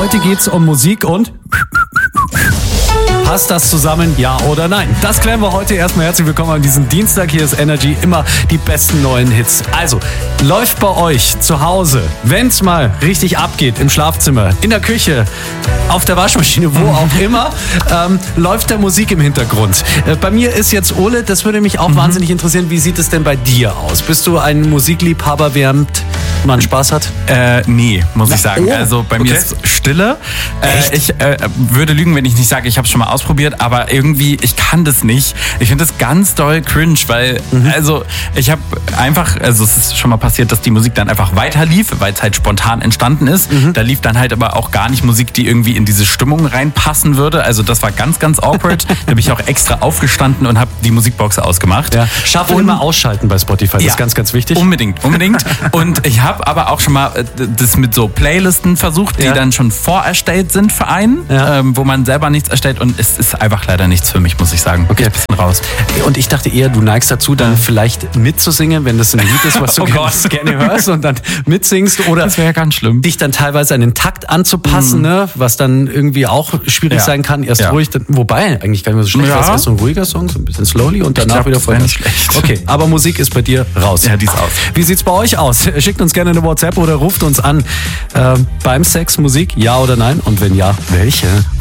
Heute geht's um Musik und... Passt das zusammen, ja oder nein? Das klären wir heute erstmal. Herzlich willkommen an diesem Dienstag. Hier ist Energy, immer die besten neuen Hits. Also, läuft bei euch zu Hause, wenn es mal richtig abgeht, im Schlafzimmer, in der Küche, auf der Waschmaschine, wo auch immer, läuft da Musik im Hintergrund. Bei mir ist jetzt Ole, das würde mich auch wahnsinnig interessieren. Wie sieht es denn bei dir aus? Bist du ein Musikliebhaber, während man Spaß hat? Nee, muss ich sagen. Oh, also bei mir ist Stille. Ich würde lügen, wenn ich nicht sage, ich habe es schon mal ausprobiert, aber irgendwie, ich kann das nicht. Ich finde das ganz doll cringe, weil, also ich habe einfach, also es ist schon mal passiert, dass die Musik dann einfach weiter lief, weil es halt spontan entstanden ist. Da lief dann halt aber auch gar nicht Musik, die irgendwie in diese Stimmung reinpassen würde. Also das war ganz, ganz awkward. Da bin ich auch extra aufgestanden und habe die Musikbox ausgemacht. Ja. Schaffe immer ausschalten bei Spotify, das ist ganz, ganz wichtig. Unbedingt. Und ich habe aber auch schon mal das mit so Playlisten versucht, die dann schon vorerstellt sind für einen, wo man selber nichts erstellt, und es ist einfach leider nichts für mich, muss ich sagen. Okay, ein bisschen raus. Und ich dachte eher, du neigst dazu, dann vielleicht mitzusingen, wenn das ein Lied ist, was du gerne hörst und dann mitsingst, oder das wäre ja ganz schlimm. Dich dann teilweise an den Takt anzupassen, ne? Was dann irgendwie auch schwierig sein kann. Erst ruhig, wobei eigentlich gar nicht mehr so schlecht. Das ist so ein ruhiger Song, so ein bisschen slowly und danach wieder voll nicht schlecht. Okay, aber Musik ist bei dir raus. Ja, die ist aus. Wie sieht's bei euch aus? Schickt uns gerne eine WhatsApp oder ruft uns an. Beim Sex Musik, ja oder nein? Und wenn ja, welche?